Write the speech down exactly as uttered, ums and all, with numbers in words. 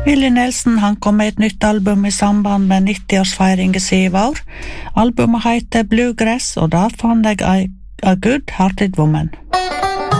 Willie Nelson han kom med et nytt album i samband med nitti-årsfeiringen sin i år. Albumet heter Bluegrass, og der fant jeg A, A Good Hearted Woman.